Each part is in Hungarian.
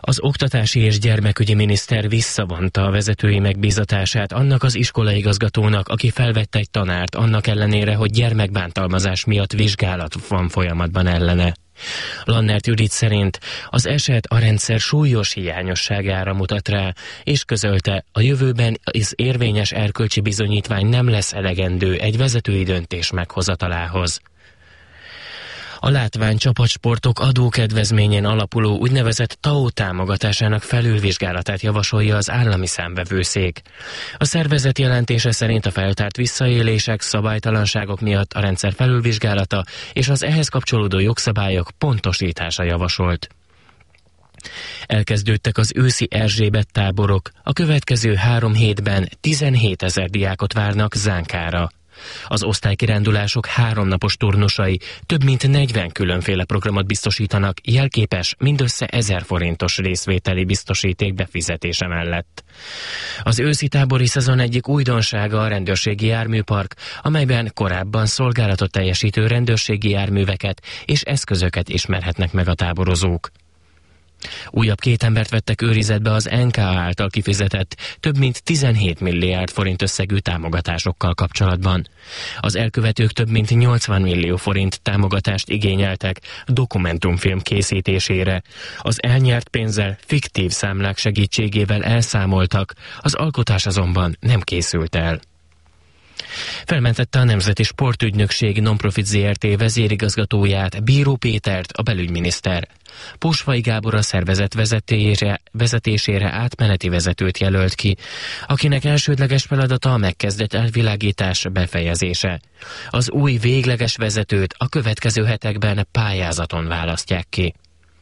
Az oktatási és gyermekügyi miniszter visszavonta a vezetői megbízatását annak az iskolaigazgatónak, aki felvette egy tanárt annak ellenére, hogy gyermekbántalmazás miatt vizsgálat van folyamatban ellene. Lannert Judit szerint az eset a rendszer súlyos hiányosságára mutat rá, és közölte, a jövőben az érvényes erkölcsi bizonyítvány nem lesz elegendő egy vezetői döntés meghozatalához. A látványcsapatsportok adókedvezményen alapuló úgynevezett TAO támogatásának felülvizsgálatát javasolja az állami számvevőszék. A szervezet jelentése szerint a feltárt visszaélések, szabálytalanságok miatt a rendszer felülvizsgálata és az ehhez kapcsolódó jogszabályok pontosítása javasolt. Elkezdődtek az őszi Erzsébet táborok, a következő 3 hétben 17 000 diákot várnak Zánkára. Az osztálykirándulások 3 napos turnusai több mint 40 különféle programot biztosítanak, jelképes mindössze 1000 forintos részvételi biztosíték befizetése mellett. Az őszi tábori szezon egyik újdonsága a rendőrségi járműpark, amelyben korábban szolgálatot teljesítő rendőrségi járműveket és eszközöket ismerhetnek meg a táborozók. Újabb 2 embert vettek őrizetbe az NKA által kifizetett több mint 17 milliárd forint összegű támogatásokkal kapcsolatban. Az elkövetők több mint 80 millió forint támogatást igényeltek dokumentumfilm készítésére. Az elnyert pénzzel fiktív számlák segítségével elszámoltak, az alkotás azonban nem készült el. Felmentette a Nemzeti Sportügynökség Nonprofit Zrt. Vezérigazgatóját, Bíró Pétert a belügyminiszter. Pósfai Gábor a szervezet vezetésére átmeneti vezetőt jelölt ki, akinek elsődleges feladata a megkezdett elvilágítás befejezése. Az új végleges vezetőt a következő hetekben pályázaton választják ki.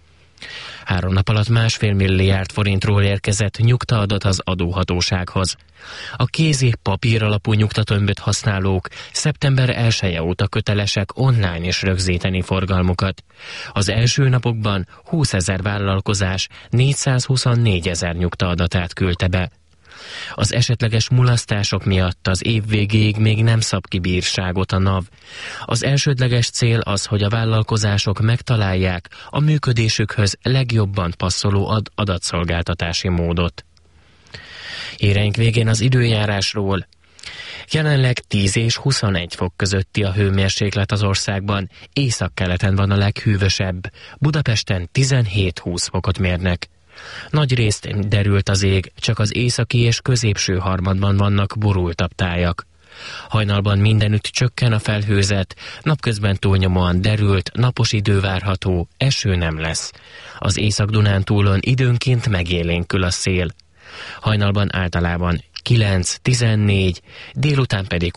3 nap alatt 1,5 milliárd forintról érkezett nyugtaadat az adóhatósághoz. A kézi papír alapú nyugtatömböt használók szeptember 1-e óta kötelesek online is rögzíteni forgalmukat. Az első napokban 20 000 vállalkozás 424 000 nyugtaadatát küldte be. Az esetleges mulasztások miatt az év végéig még nem szab ki bírságot a NAV. Az elsődleges cél az, hogy a vállalkozások megtalálják a működésükhöz legjobban passzoló adatszolgáltatási módot. Híreink végén az időjárásról. Jelenleg 10 és 21 fok közötti a hőmérséklet az országban, északkeleten van a leghűvösebb, Budapesten 17-20 fokot mérnek. Nagyrészt derült az ég, csak az északi és középső harmadban vannak borultabb tájak. Hajnalban mindenütt csökken a felhőzet, napközben túlnyomóan derült, napos idő várható, eső nem lesz. Az Észak-Dunántúlon időnként megélénkül a szél. Hajnalban általában 9-14, délután pedig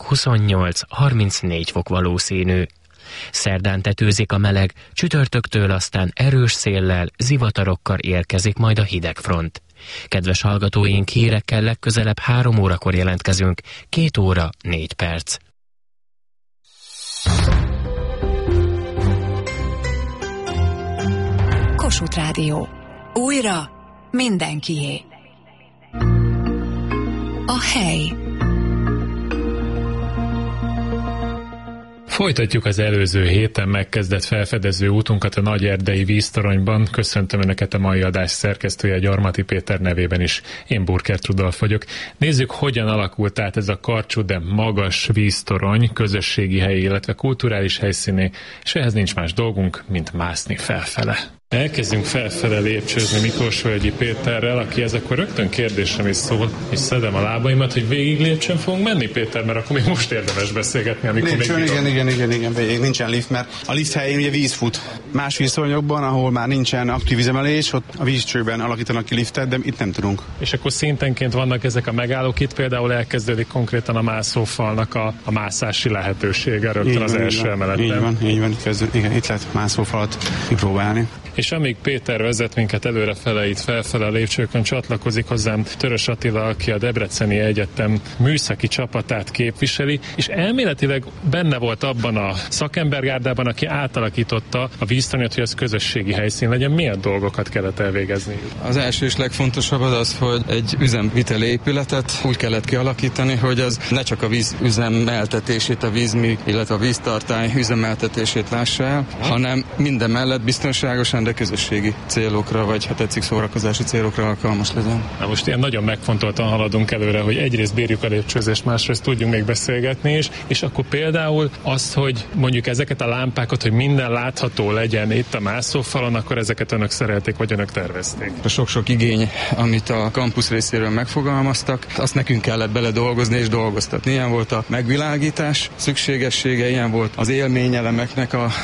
28-34 fok valószínű. Szerdán tetőzik a meleg, csütörtöktől aztán erős széllel, zivatarokkal érkezik majd a hidegfront. Kedves hallgatóink, hírekkel legközelebb 3 órakor jelentkezünk, 2 óra 4 perc. Kossuth Rádió. Újra mindenkié. A hely. Folytatjuk az előző héten megkezdett felfedező útunkat a Nagyerdei víztoronyban. Köszöntöm Önöket a mai adás szerkesztője, Gyarmati Péter nevében is. Én Burkert Rudolf vagyok. Nézzük, hogyan alakult át ez a karcsú, de magas víztorony közösségi hely, illetve kulturális helyszíné, és ehhez nincs más dolgunk, mint mászni felfele. Elkezdünk felfele lépcsőzni Miklósvölgyi Péterrel, aki ez akkor rögtön kérdésem is szól, és szedem a lábaimat, hogy végig lépcsőn fogunk menni, Péter, mert akkor még most érdemes beszélgetni, amikor lépcsőn, még igen, végig nincsen lift, mert a lift helyén ugye víz fut. Más víztoronyokban, ahol már nincsen aktív vízemelés, ott a vízcsőben alakítanak ki liftet, de itt nem tudunk. És akkor szintenként vannak ezek a megállók, itt például elkezdődik konkrétan a mászófalnak a mászási lehetősége rögtön az első emeleten. Így van, igen, itt lehet mászófalat kipróbálni. És amíg Péter vezet minket előrefele, itt felfele a lépcsőkön, csatlakozik hozzám Törös Attila, aki a Debreceni Egyetem műszaki csapatát képviseli, és elméletileg benne volt abban a szakembergárdában, aki átalakította a víztornyot, hogy ez közösségi helyszín legyen. Milyen dolgokat kellett elvégezni? Az első és legfontosabb az, hogy egy üzemviteli épületet úgy kellett kialakítani, hogy az ne csak a víz üzemeltetését, a vízmű, illetve a víztartály üzemeltetését lássa el, hanem minden mellett biztonságosan egyszerűen, de közösségi célokra, vagy ha tetszik, szórakozási célokra alkalmas legyen. Na most ilyen nagyon megfontoltan haladunk előre, hogy egyrészt bírjuk a lépcsőzést, másrészt tudjunk még beszélgetni is, és akkor például az, hogy mondjuk ezeket a lámpákat, hogy minden látható legyen itt a mászófalon, akkor ezeket önök szerelték, vagy önök tervezték? A sok-sok igény, amit a kampusz részéről megfogalmaztak, azt nekünk kellett beledolgozni és dolgoztatni. Ilyen volt a megvilágítás szükségessége, ilyen volt az élményelemeknek a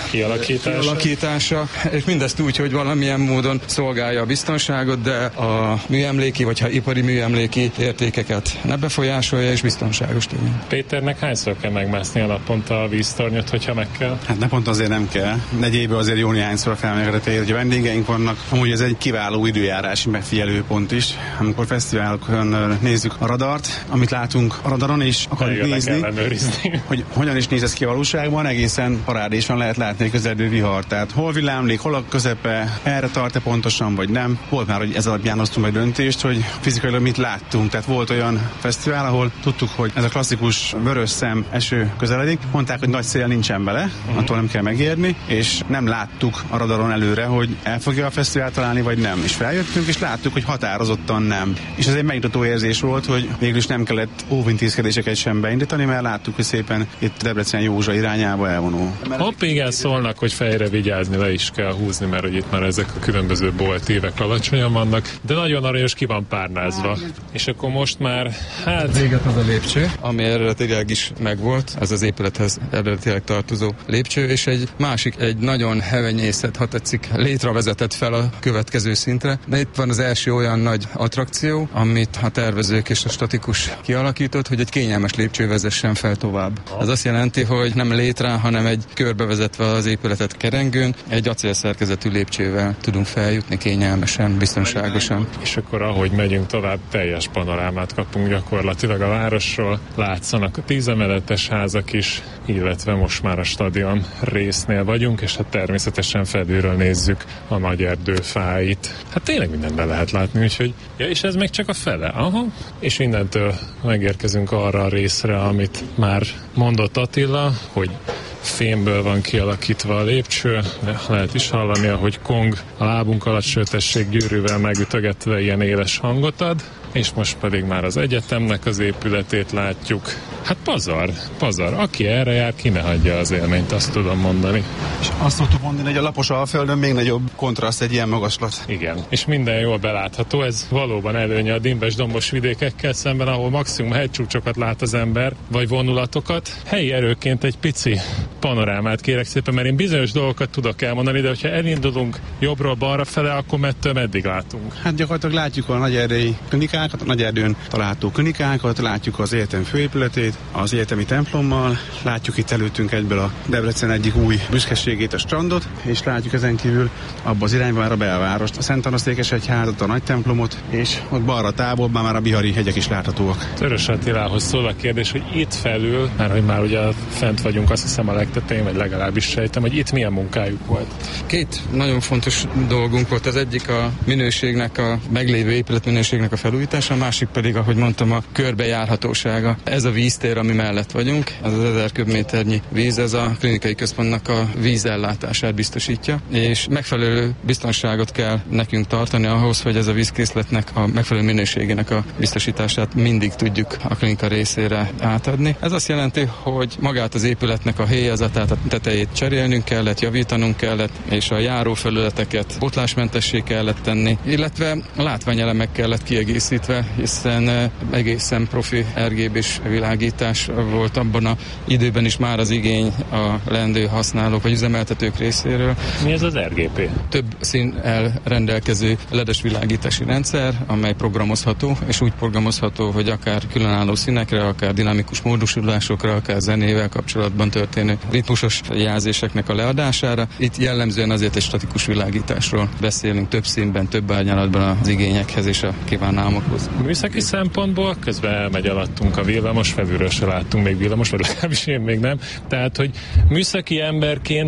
kialakítása, és mindezt úgy, hogy valamilyen módon szolgálja a biztonságot, de a műemléki, vagy ha ipari műemléki értékeket ne befolyásolja, és biztonságos legyen. Péternek hányszor kell megmászni a naponta a víztornyot, hogyha meg kell? Hát naponta azért nem kell. Negyéből azért jó néhányszor felmegretett, hogy vendégeink vannak. Amúgy ez egy kiváló időjárási megfigyelőpont is. Amikor fesztiválokon nézzük a radart, amit látunk a radaron, és akarjuk nézni, hogy hogyan is néz ez ki a valóságban, egészen parádésan lehet látni egy közelgő vihar. Tehát hol villámlik, hol a közepe, erre tart-e pontosan, vagy nem. Volt már, hogy ez alapján hoztunk egy döntést, hogy fizikailag mit láttunk. Tehát volt olyan fesztivál, ahol tudtuk, hogy ez a klasszikus vörös szem eső közeledik. Mondták, hogy nagy szél nincsen bele, attól nem kell megérni, és nem láttuk a radaron előre, hogy el fogja a fesztivál találni, vagy nem. És feljöttünk, és láttuk, hogy határozottan nem. És ez egy megnyugtató érzés volt, hogy végül is nem kellett óvintézkedéseket sem beindítani, mert láttuk, hogy szépen itt Debrecen-Józsa irányába elvonul. Hopp, igen, szólnak, hogy fejre vigyázni, le is kell húzni, mert hogy itt már ezek a különböző boltívek alacsonyan vannak, de nagyon aranyos, ki van párnázva. És akkor most már, véget az a lépcső, ami eredetileg is megvolt, ez az épülethez eredetileg tartozó lépcső, és egy másik, egy nagyon hevenyészet, ha tetszik, létre vezetett fel a következő szintre. De itt van az első olyan nagy attrakció, amit a tervezők és a statikus kialakított, hogy egy kényelmes lépcső vezessen fel tovább. Ez azt jelenti, hogy nem létrán, hanem egy körbevezetve az épületet kerengőn, egy acélszerkezetű lépcsővel tudunk feljutni kényelmesen, biztonságosan. És akkor ahogy megyünk tovább, teljes panorámát kapunk gyakorlatilag a városról. Látszanak a 10 emeletes házak is, illetve most már a stadion résznél vagyunk, és hát természetesen felülről nézzük a nagy erdőfáit. Hát tényleg mindent be lehet látni, úgyhogy és ez még csak a fele. Aha. És innentől megérkezünk arra a részre, amit már mondott Attila, hogy fémből van kialakítva a lépcső, lehet is hallani, ahogy Kong a lábunk alatt sötesség gyűrűvel megütögetve ilyen éles hangot ad, és most pedig már az egyetemnek az épületét látjuk. Hát pazar. Aki erre jár, ki ne hagyja az élményt, azt tudom mondani. És azt szoktuk mondani, hogy a lapos Alföldön még nagyobb kontraszt egy ilyen magaslat. Igen, és minden jól belátható, ez valóban előnye a dimbes-dombos vidékekkel szemben, ahol maximum hegycsúcsokat lát az ember, vagy vonulatokat. Helyi erőként egy pici panorámát kérek szépen, mert én bizonyos dolgokat tudok elmondani, de hogyha elindulunk jobbról balra fele, akkor mettől meddig látunk? Hát gyakorlatilag látjuk a nagyerdei klinikákat, a Nagyerdőn található klinikákat, látjuk az egyetem főépületét, az egyetemi templommal, látjuk itt előttünk egyből a Debrecen egyik új büszkeségét, a strandot, és látjuk ezen kívül abba az irányba már a belvárost, a Szent Anna-székesegyházat, a nagy templomot, és ott balra távol már a bihari hegyek is láthatóak. Törös Attilához szól a kérdés, hogy itt felül, mert hogy már ugye fent vagyunk, azt hiszem a legtetején, vagy legalábbis sejtem, hogy itt milyen munkájuk volt. Két nagyon fontos dolgunk volt, az egyik a minőségnek, a meglévő épületminőségnek a felújítása, a másik pedig, ahogy mondtam, a körbejárhatósága. Ez a víztér, ami mellett vagyunk, az 1000 köbméternyi víz, ez a klinikai központnak a vízellátását biztosítja, és megfelelő biztonságot kell nekünk tartani ahhoz, hogy ez a vízkészletnek a megfelelő minőségének a biztosítását mindig tudjuk a klinika részére átadni. Ez azt jelenti, hogy magát az épületnek a héjazatát, a tetejét cserélnünk kellett, javítanunk kellett, és a járófelületeket botlásmentessé kellett tenni, illetve a látványelemek kellett kiegészítve, hiszen egészen profi RGB-s világítás volt abban az időben is már az igény a leendő használók vagy üzemeltetők részéről. Mi ez az RGB? Több színnel rendelkező LED-es világítási rendszer, amely programozható, és úgy programozható, hogy akár különálló színekre, akár dinamikus módosulásokra, akár zenével kapcsolatban történő ritmusos jelzéseknek a leadására. Itt jellemzően azért egy statikus világításról beszélünk, több színben, több árnyalatban az igényekhez és a kívánalmakhoz. Műszaki szempontból közben elmegy alattunk a villamos, felülről se láttunk még villamos, vagy legalábbis én még nem. Tehát, hogy műszaki emberként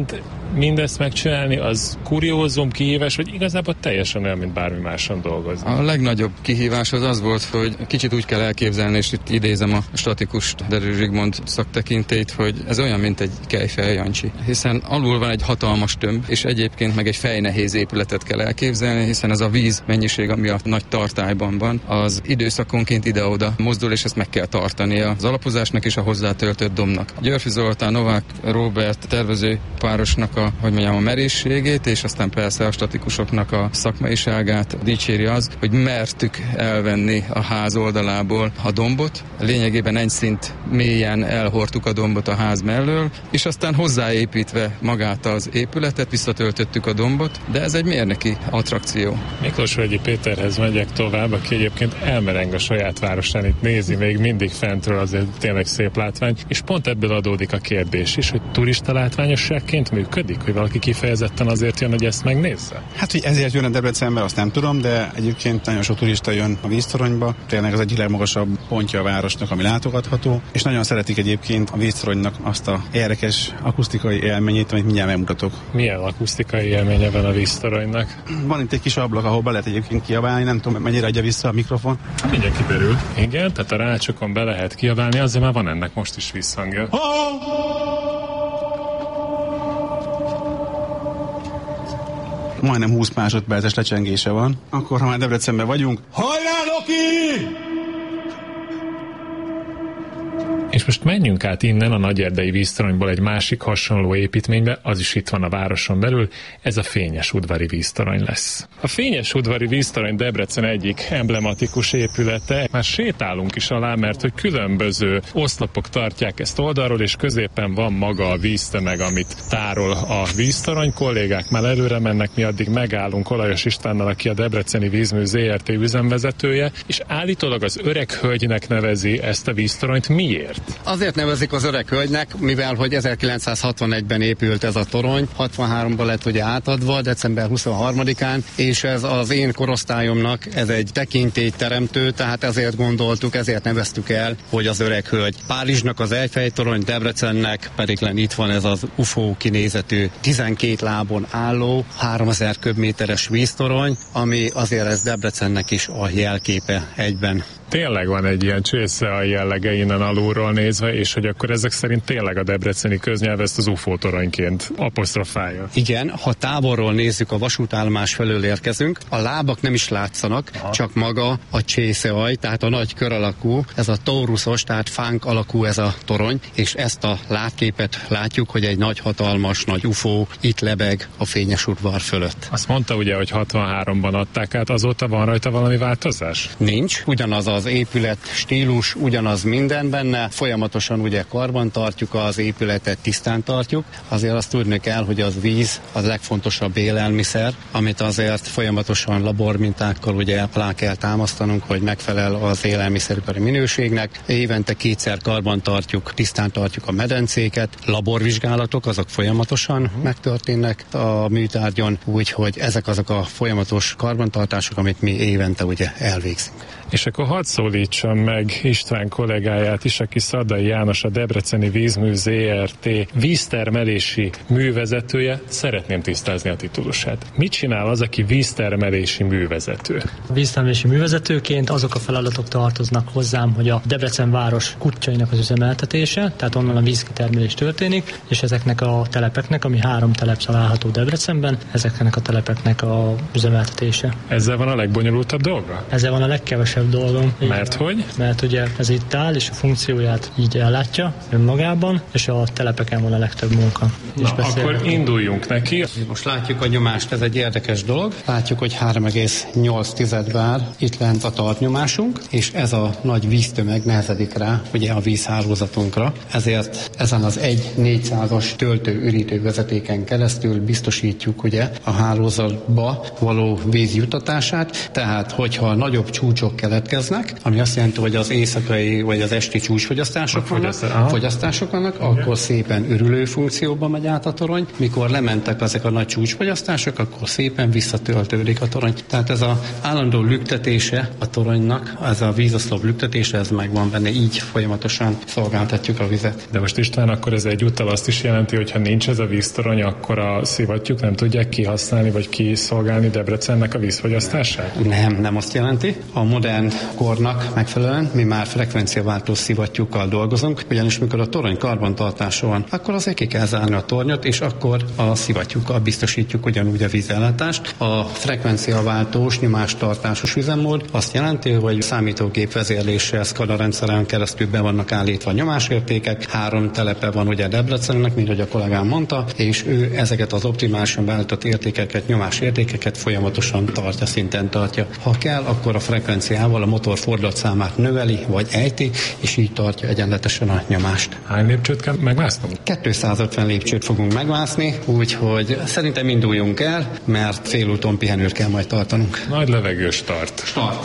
mindezt megcsinálni, az kuriózum, kihívás, vagy igazából teljesen olyan, mint bármi máson dolgozni? A legnagyobb kihívás az volt, hogy kicsit úgy kell elképzelni, és itt idézem a statikust, Derő Zsigmond szaktekintélyt, hogy ez olyan, mint egy Kejfej Jancsi. Hiszen alul van egy hatalmas tömb, és egyébként meg egy fejnehéz épületet kell elképzelni, hiszen ez a víz mennyiség, ami a nagy tartályban van, az időszakonként ide-oda mozdul, és ezt meg kell tartani az alapozásnak és a hozzátöltött dombnak. Györfi Zoltán, Novák Róbert tervezőpárosnak a merészségét, és aztán persze a statikusoknak a szakmaiságát dicséri az, hogy mertük elvenni a ház oldalából a dombot. Lényegében egy szint mélyen elhordtuk a dombot a ház mellől, és aztán hozzáépítve magát az épületet, visszatöltöttük a dombot, de ez egy mérnöki attrakció. Miklósvölgyi Péterhez megyek tovább, aki egyébként elmereng a saját városán, itt nézi még mindig fentről, azért tényleg szép látvány, és pont ebből adódik a kérdés is, hogy turista látványosságként működik, hogy valaki kifejezetten azért jön, hogy ezt megnézze? Hát, hogy ezért jön a Debrecenbe, azt nem tudom, de egyébként nagyon sok turista jön a víztoronyba, tényleg az egyik legmagasabb pontja a városnak, ami látogatható, és nagyon szeretik egyébként a víztoronynak azt a érdekes akusztikai élményét, amit mindjárt megmutatok. Milyen akusztikai élménye van a víztoronynak? Van itt egy kis ablak, ahol be lehet egyébként kiabálni, nem tudom, mennyire adja vissza a mikrofon. Mindjárt kiderül. Igen, tehát a rácsokon be lehet kiabálni, azért már van ennek most is visszhangja. Majdnem 20 másodperces lecsengése van. Akkor, ha már Debrecenben vagyunk, hajrá, Loki! És most menjünk át innen a Nagyerdei víztoronyból egy másik hasonló építménybe, az is itt van a városon belül, ez a Fényes udvari víztorony lesz. A Fényes udvari víztorony Debrecen egyik emblematikus épülete, már sétálunk is alá, mert hogy különböző oszlopok tartják ezt oldalról, és középen van maga a víztömeg, amit tárol a víztorony. Kollégák már előre mennek, mi addig megállunk Olajos Istvánnal, aki a Debreceni Vízmű ZRT üzemvezetője, és állítólag az öreg hölgynek nevezi ezt a víztoronyt. Miért? Azért nevezik az öreg hölgynek, mivel hogy 1961-ben épült ez a torony, 63-ban lett ugye átadva, december 23-án, és ez az én korosztályomnak ez egy tekintélyteremtő, tehát ezért gondoltuk, ezért neveztük el, hogy az öreg hölgy. Párizsnak az Eiffel-torony, Debrecennek pedig itt van ez az UFO kinézetű, 12 lábon álló, 3000 köbméteres víztorony, ami azért ez Debrecennek is a jelképe egyben. Tényleg van egy ilyen csészealj jellege innen alulról nézve, és hogy akkor ezek szerint tényleg a debreceni köznyelv ezt az UFO toronyként apostrofálja. Igen, ha távolról nézzük, a vasútállomás felől érkezünk, a lábak nem is látszanak, csak maga a csészealj, tehát a nagy kör alakú, ez a tóruszos, tehát fánk alakú ez a torony, és ezt a látképet látjuk, hogy egy nagy hatalmas, nagy UFO itt lebeg a Fényes udvar fölött. Azt mondta ugye, hogy 63-ban adták át, azóta van rajta valami változás? Nincs, ugyanaz az épület stílus, ugyanaz minden benne, folyamatosan ugye karban tartjuk az épületet, tisztán tartjuk. Azért azt tudni kell, hogy az víz a legfontosabb élelmiszer, amit azért folyamatosan labormintákkal ugye alá kell támasztanunk, hogy megfelel az élelmiszeripari minőségnek. Évente 2-szer karban tartjuk, tisztán tartjuk a medencéket, laborvizsgálatok azok folyamatosan megtörténnek a műtárgyon, úgyhogy ezek azok a folyamatos karbantartások, amit mi évente ugye elvégzünk. És akkor hadd szólítsam meg István kollégáját is, aki Szadai János, a Debreceni Vízmű ZRT víztermelési művezetője. Szeretném tisztázni a titulusát. Mit csinál az, aki víztermelési művezető? A víztermelési művezetőként azok a feladatok tartoznak hozzám, hogy a Debrecen város kuttyainak az üzemeltetése, tehát onnan a vízkitermelés történik, és ezeknek a telepeknek, ami 3 telep található Debrecenben, ezeknek a telepeknek a üzemeltetése. Ezzel van a legbonyolultabb dolga? Ezzel van a legkevesebb dolgom. Mert hogy? Mert ugye ez itt áll, és a funkcióját így ellátja önmagában, és a telepeken van a legtöbb munka. Na, akkor induljunk neki. Most látjuk a nyomást, ez egy érdekes dolog. Látjuk, hogy 3,8 bár itt lent a tartnyomásunk, és ez a nagy víztömeg nehezedik rá, ugye a vízhálózatunkra. Ezért ezen az 1/400-as töltő-ürítő vezetéken keresztül biztosítjuk ugye a hálózatba való víz juttatását. Tehát, hogyha nagyobb csúcsok keletkeznek, ami azt jelenti, hogy az éjszakai vagy az esti csúcsfogyasztás fogyasztások vannak, akkor szépen örülő funkcióba megy át a torony, mikor lementek ezek a nagy csúcsfogyasztások, akkor szépen visszatöltődik a torony. Tehát ez az állandó lüktetése a toronynak, ez a vízoszlop lüktetése, ez megvan benne, így folyamatosan szolgáltatjuk a vizet. De most István, akkor ez egyúttal azt is jelenti, hogy ha nincs ez a víztorony, akkor a szivattyúk nem tudják kihasználni, vagy kiszolgálni Debrecennek a vízfogyasztását? Nem azt jelenti. A modern kornak megfelelően mi már frekvenciaváltó szivattyúkkal dolgozunk, ugyanis mikor a torony karbantartása van, akkor azért ki kell zárni a tornyot, és akkor a szivattyúkkal biztosítjuk ugyanúgy a vízellátást. A frekvenciaváltós, nyomástartásos üzemmód azt jelenti, hogy számítógép vezérléssel, SCADA rendszeren keresztül be vannak állítva nyomásértékek. 3 telepe van ugye Debrecennek, mint ahogy a kollégám mondta, és ő ezeket az optimálisan beállított értékeket, nyomásértékeket folyamatosan tartja, szinten tartja. Ha kell, akkor a frekvenciával a motor fordulatszámát növeli, vagy ejti, és így tartja egyenletesen a nyomást. Hány lépcsőt kell megmásznunk? 250 lépcsőt fogunk megmászni, úgyhogy szerintem induljunk el, mert félúton pihenőt kell majd tartanunk. Nagy levegős start.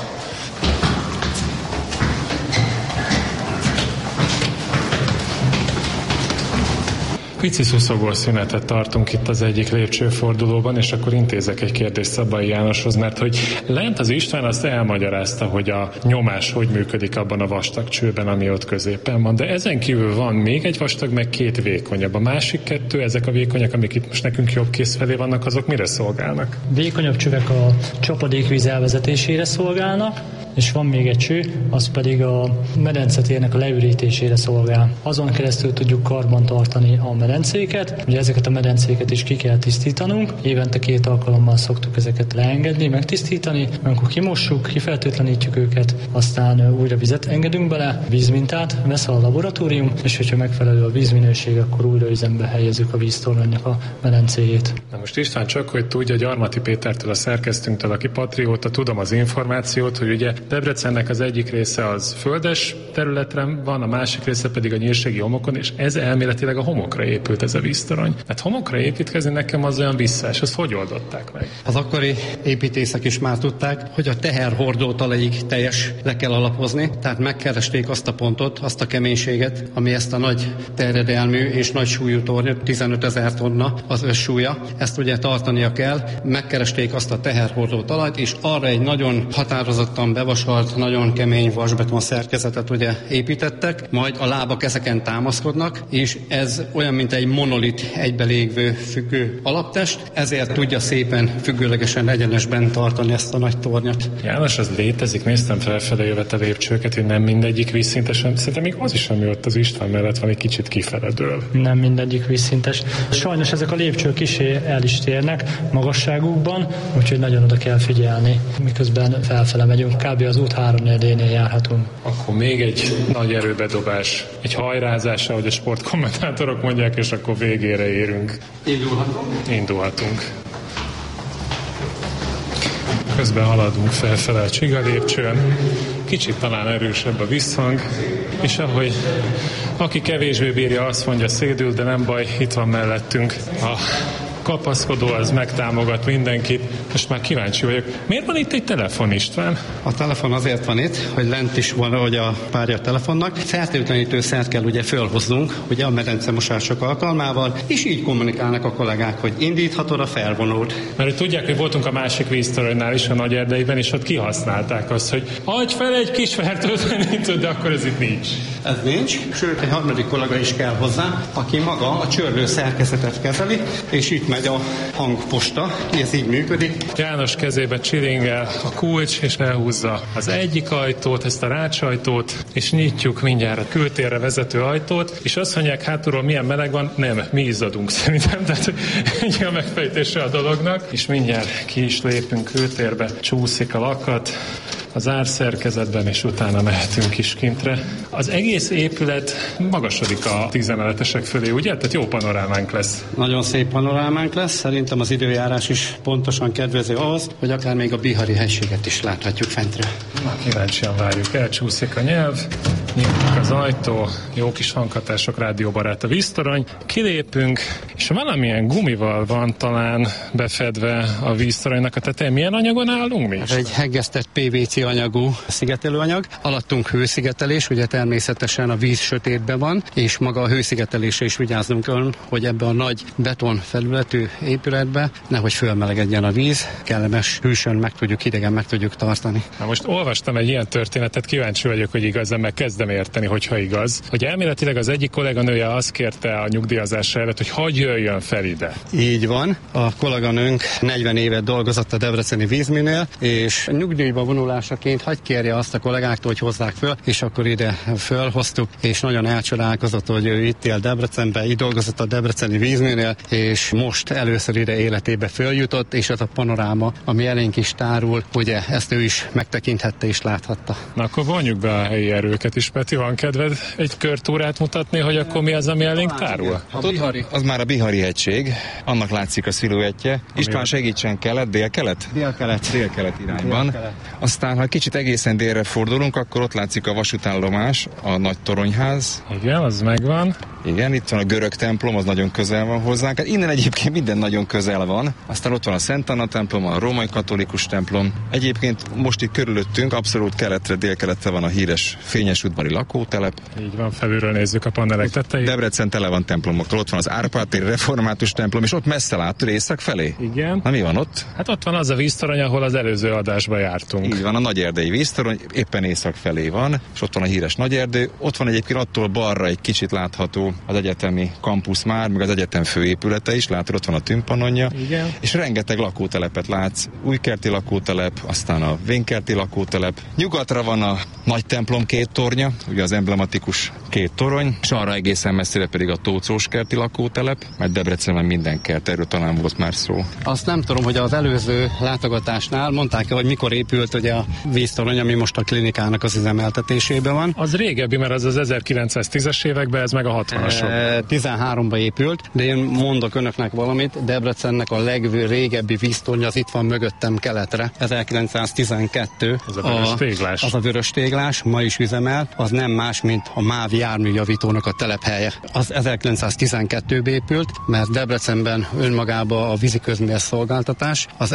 Pici szuszogós szünetet tartunk itt az egyik lépcsőfordulóban, és akkor intézek egy kérdést Szabai Jánoshoz, mert hogy lent az István azt elmagyarázta, hogy a nyomás hogy működik abban a vastag csőben, ami ott középen van, de ezen kívül van még egy vastag, meg 2 vékonyabb. A másik 2, ezek a vékonyak, amik itt most nekünk jobb kész felé vannak, azok mire szolgálnak? Vékonyabb csövek a csapadékvíz elvezetésére szolgálnak, és van még egy cső, az pedig a medencetérnek a leürítésére szolgál. Azon keresztül tudjuk karban tartani a medencéket, ugye ezeket a medencéket is ki kell tisztítanunk, évente 2 alkalommal szoktuk ezeket leengedni, megtisztítani, amikor kimossuk, kifertőtlenítjük őket, aztán újra vizet engedünk bele, vízmintát vesz a laboratórium, és hogyha megfelelő a vízminőség, akkor újra üzembe helyezzük a víztoronynak a medencéjét. Na most István, csak hogy tudja, Gyarmati Pétertől, a szerkesztőnktől, aki patrióta, tudom az információt, hogy ugye Debrecennek az egyik része az földes területre van, a másik része pedig a nyírségi homokon, és ez elméletileg a homokra épült ez a víztorony. Hát homokra építkezni nekem az olyan visszás, azt hogy oldották meg? Az akkori építészek is már tudták, hogy a teherhordó talajig teljes le kell alapozni, tehát megkeresték azt a pontot, azt a keménységet, ami ezt a nagy terjedelmű és nagy súlyú tornyot, 15 000 tonna az összsúlya, ezt ugye tartania kell, megkeresték azt a teherhordó talajt, és arra egy nagyon határozottan bevasalt, nagyon kemény vasbeton szerkezetet ugye építettek, majd a lábak ezeken támaszkodnak, és ez olyan, mint egy monolit egybelégvő függő alaptest, ezért tudja szépen függőlegesen egyenesben tartani ezt a nagy tornyot. János, az létezik, néztem felfele jövet a lépcsőket, hogy nem mindegyik vízszintesen, szerintem még az is, ami ott az István mellett van, egy kicsit kifeledől. Nem mindegyik vízszintes. Sajnos ezek a lépcsők is el is térnek magasságukban, úgyhogy nagyon oda kell figyelni, miközben felfele megyünk, kb. Az út 3/4-nél járhatunk. Akkor még egy nagy erőbedobás, egy hajrázás, ahogy a sportkommentátorok mondják, és akkor végére érünk. Indulhatunk. Közben haladunk felfele a csiga lépcsőn. Kicsit talán erősebb a visszhang, és ahogy aki kevésbé bírja, azt mondja, szédül, de nem baj, itt van mellettünk a kapaszkodó, az megtámogat mindenkit. Most már kíváncsi vagyok. Miért van itt egy telefon, István? A telefon azért van itt, hogy lent is van, hogy a párja a telefonnak. Fertőtlenítőszert kell ugye fölhoznunk, ugye a medencemosások alkalmával, és így kommunikálnak a kollégák, hogy indíthatod a felvonót. Mert hogy tudják, hogy voltunk a másik víztoronynál is, a Nagyerdeiben, és ott kihasználták azt, hogy adj fel egy kis fertőtlenítőt, de akkor ez itt nincs. Ez nincs, sőt egy harmadik kollega is kell hozzá, aki maga a csörlő szerkezetet kezeli, és itt megy a hangposta, ez így működik. János kezébe csilingel a kulcs, és elhúzza az egyik ajtót, ezt a rácsajtót, és nyitjuk mindjárt a kültérre vezető ajtót, és azt mondják, hátulról milyen meleg van, nem, mi izzadunk szerintem, tehát egy a megfejtése a dolognak, és mindjárt ki is lépünk kültérbe, csúszik a lakat az árszerkezetben, és utána mehetünk is kintre. Az egész épület magasodik a 10 emeletesek fölé, ugye? Tehát jó panorámánk lesz. Nagyon szép panorámánk lesz, szerintem az időjárás is pontosan kedvező ahhoz, hogy akár még a Bihari helységet is láthatjuk fentről. Na, kíváncsian várjuk, elcsúszik a nyelv. Nyílik az ajtó, jó kis hanghatások, rádióbarát a víztorony. Kilépünk, és valamilyen gumival van talán befedve a víztoronynak a tetején. Milyen anyagon állunk mi is? Ez egy heggesztett PVC anyagú szigetelőanyag. Alattunk hőszigetelés, ugye természetesen a víz sötétben van, és maga a hőszigetelésre is vigyáznunk kell, hogy ebbe a nagy beton felületű épületbe nehogy fölmelegedjen a víz, kellemes hűsön hidegen meg tudjuk tartani. Na most olvastam egy ilyen történetet, kíváncsi vagyok, hogy igaz, meg kezdem érteni, hogyha igaz, hogy elméletileg az egyik kolléganője azt kérte a nyugdíjazása előtt, hogy hadd jöjjön fel ide. Így van. A kolléganőnk 40 évet dolgozott a debreceni vízműnél, és nyugdíjba vonulásaként hadd kérje azt a kollégáktól, hogy hozzák föl, és akkor ide fölhoztuk, és nagyon elcsodálkozott, hogy ő itt él Debrecenben, itt dolgozott a debreceni vízműnél, és most először ide életébe följutott, és ez a panoráma, ami elénk is tárul, ugye ezt ő is megtekinthette és láthatta. Na akkor vonjuk be a helyi erőket is, Peti, van kedved egy körtúrát mutatni, hogy akkor mi az, ami elénk tárul? Az már a Bihari hegység, annak látszik a sziluettje. István, segítsen, kelet, délkelet? Délkelet irányban. Délkelet. Aztán, ha kicsit egészen délre fordulunk, akkor ott látszik a vasútállomás, a nagy toronyház. Igen, az megvan. Igen, itt van a görög templom, az nagyon közel van hozzánk. Hát innen egyébként minden nagyon közel van. Aztán ott van a Szent Anna templom, a római katolikus templom. Egyébként most itt körülöttünk, abszolút keletre, délkeletre van a híres Fényesudvari lakótelep. Így van, felülről nézzük a panelek tetejét. Debrecen tele van templomoktól, ott van az Árpád-téri református templom, és ott messze látod észak felé. Igen. Na mi van ott? Hát ott van az a víztorony, ahol az előző adásban jártunk. Így van, a Nagyerdei víztorony, éppen észak felé van, és ott van a híres Nagyerdő. Ott van egyébként attól balra egy kicsit látható az egyetemi kampusz már, meg az egyetem főépülete is, látod, ott van a tűnpanonja. Igen. És rengeteg lakótelepet látsz. Újkerti lakótelep, aztán a Vénkerti lakótelep. Nyugatra van a nagy templom két tornya, ugye az emblematikus két torony, és arra egészen messzire pedig a Tóczóskerti lakótelep, mert Debrecenben minden kert, erről talán volt már szó. Azt nem tudom, hogy az előző látogatásnál mondták, hogy mikor épült ugye a víztorony, ami most a klinikának az üzemeltetésében van. Az régebbi, mert az 1910-es években, ez meg a 60-asok. 13-ban épült, de én mondok önöknek valamit, Debrecennek a legrégebbi víztorny az itt van mögöttem keletre, 1912. Ez a vörös téglás. Az a vörös téglás, ma is üzemel, az nem más, mint a MÁV járműjavítónak a telephelye. Az 1912-ben épült, mert Debrecenben önmagában a vízi közműszolgáltatás az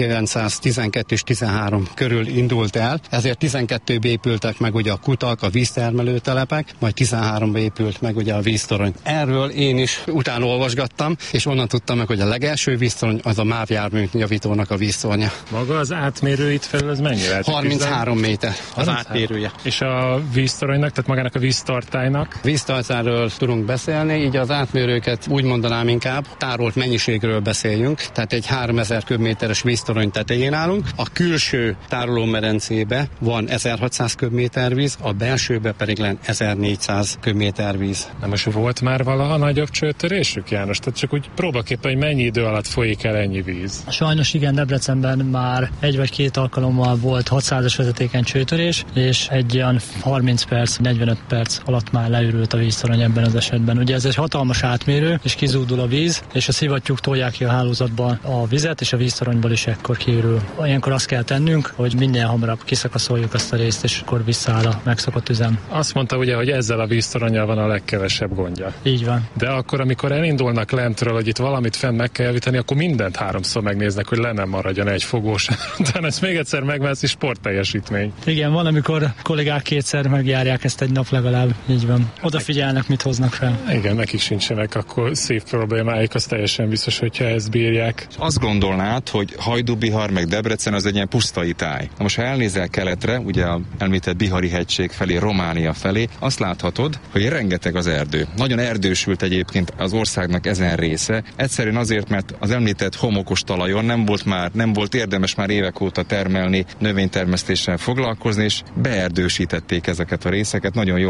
1912 és 13 körül indult el, ezért 12-ben épültek meg ugye a kutak, a víztermelő telepek, majd 13-ban épült meg ugye a víztorony. Erről én is utána olvasgattam, és onnan tudtam meg, hogy a legelső víztorony az a MÁV járműjavítónak a víztornya. Maga az átmérő itt felül, az mennyire? 33 méter az átmérője. És a víztoronynak, tehát magának a víztartálynak? Víztartályról tudunk beszélni, így az átmérőket úgy mondanám inkább, tárolt mennyiségről beszéljünk, tehát egy 3000 köbméteres víztorony tetején állunk. A külső tárolómedencébe van 1600 köbméter víz, a belsőbe pedig len 1400 köbméter víz. Na most volt már valaha nagyobb csőtörésük, János? Tehát csak úgy próbaképpen, hogy mennyi idő alatt folyik el ennyi víz? Sajnos igen, Debrecenben már egy vagy két alkalommal volt 600-as vezetéken csőtörés, és egy olyan 30 perc, 45 perc alatt már leürült a víztorony ebben az esetben. Ugye ez egy hatalmas átmérő, és kizúdul a víz, és a szivattyúk tolják ki a hálózatba a vizet, és a víztoronyból is ekkor kiürül. Ilyenkor azt kell tennünk, hogy minél hamarabb kiszakaszoljuk azt a részt, és akkor visszaáll a megszokott üzem. Azt mondta ugye, hogy ezzel a víztoronnyal van a legkevesebb gondja. Így van. De akkor, amikor elindulnak lentről, hogy itt valamit fenn meg kell javítani, akkor mindent háromszor megnéznek, hogy le nem maradjon egy fogós. Utána ezt még egyszer megveszi, sportteljesítmény. Igen, van, amikor kollégák kétszer megjárják ezt egy nap legalább. Így van. Odafigyelnek, mit hoznak fel. Igen, nekik sincsenek akkor szív problémáik, az teljesen biztos, hogyha ezt bírják. Azt gondolnád, hogy Hajdú-Bihar meg Debrecen az egy ilyen pusztai táj. Na most, ha elnézel keletre, ugye a említett Bihari hegység felé, Románia felé, azt láthatod, hogy rengeteg az erdő. Nagyon erdősült egyébként az országnak ezen része. Egyszerűen azért, mert az említett homokos talajon nem volt érdemes már évek óta termelni, növénytermesztéssel foglalkozni, és beerdősítették ezeket a részeket, nagyon jól látszik.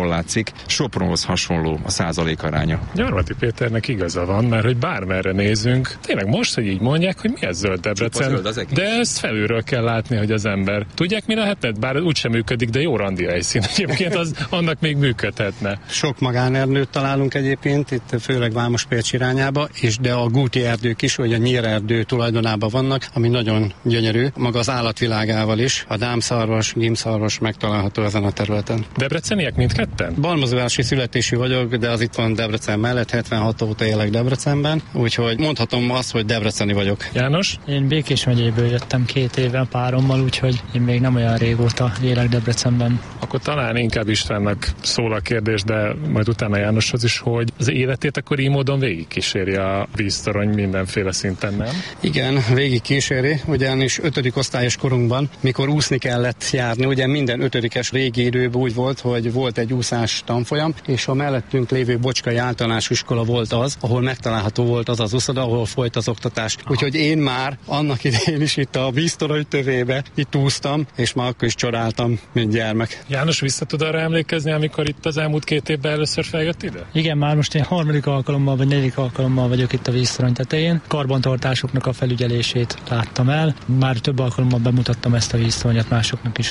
működik. Sopronhoz hasonló a százalékaránya. Gyarmati Péternek igaza van, mert hogy bármerre nézünk, tényleg most, hogy így mondják, hogy mi ez zöld Debrecen, zöld de ezt felülről kell látni, hogy az ember. Tudják, mi lehetett? Bár úgysem működik, de jó randi helyszín. Egyébként annak még működhetne. Sok magánerdőt találunk egyébként, itt főleg Vámospércs irányába, de a Gúti erdők is, vagy a Nyírerdő tulajdonában vannak, ami nagyon gyönyörű, maga az állatvilágával is. A dámszarvas, gímszarvas megtalálható ezen a területen. Debreceniek mindketten? Balmazúvárosi születésű vagyok, de az itt van Debrecen mellett, 76 óta élek Debrecenben, úgyhogy mondhatom azt, hogy debreceni vagyok. János? Én Békés megyéből jöttem 2 éve párommal, úgyhogy én még nem olyan régóta élek Debrecenben. Akkor talán inkább Istvánnak szól a kérdés, de majd utána Jánoshoz is, hogy az életét akkor így módon végigkíséri a víztorony mindenféle szinten, nem? Igen, végigkíséri, ugyanis 5. osztályos korunkban, mikor úszni kellett járni, ugye minden 5-es régi időben úgy volt, hogy volt egy úszás tanfolyam, és a mellettünk lévő Bocskai Általános Iskola volt az, ahol megtalálható volt az uszoda, ahol folyt az oktatás. Úgyhogy én már annak idején is itt a víztorony tövébe itt úsztam, és már akkor is csodáltam, mint gyermek. János, vissza tud arra emlékezni, amikor itt az elmúlt 2 évben először feljött ide? Igen, már most én 3. alkalommal vagy 4. alkalommal vagyok itt a víztorony tetején. Karbantartásoknak a felügyelését láttam el. Már több alkalommal bemutattam ezt a víztoronyot másoknak is.